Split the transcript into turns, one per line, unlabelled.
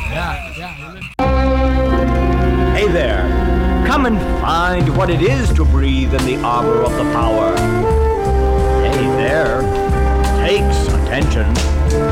Hey there, come and find what it is to breathe in the arbor of the power. Hey there, takes attention.